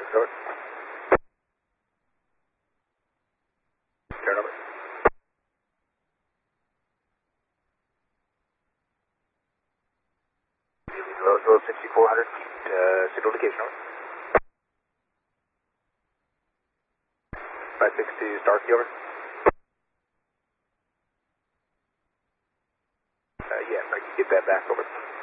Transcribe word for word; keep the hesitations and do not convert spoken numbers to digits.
Over. Turn over. Roseville sixty-four hundred, uh, signal indication, over. five six two, Starkey, over. Uh, yeah, if I can get that back, over.